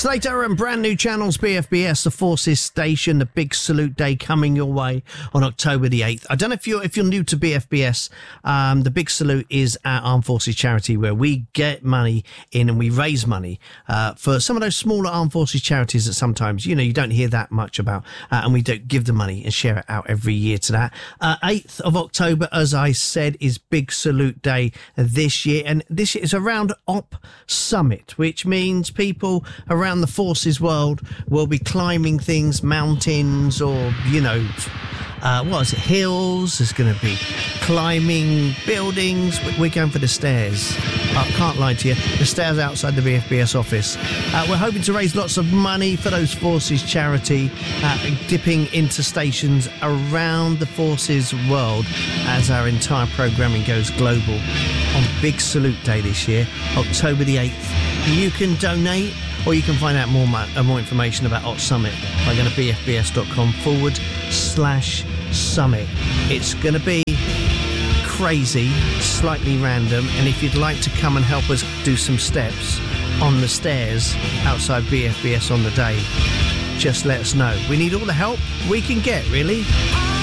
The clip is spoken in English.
Slater and brand new channels, BFBS, the Forces Station, the Big Salute Day coming your way on October the 8th. I don't know if you're new to BFBS. The Big Salute is our Armed Forces charity where we get money in and we raise money for some of those smaller Armed Forces charities that sometimes, you don't hear that much about. And we don't give the money and share it out every year to that. 8th of October, as I said, is Big Salute Day this year. And this is around Op Summit, which means people around the forces world will be climbing things, mountains, or hills. There's going to be climbing buildings. We're going for the stairs. I can't lie to you, the stairs outside the BFBS office. We're hoping to raise lots of money for those forces charity, dipping into stations around the forces world as our entire programming goes global on Big Salute Day this year, October the 8th. You can donate, or you can find out more information about Op Summit by going to bfbs.com/summit. It's going to be crazy, slightly random, and if you'd like to come and help us do some steps on the stairs outside BFBS on the day, just let us know. We need all the help we can get, really.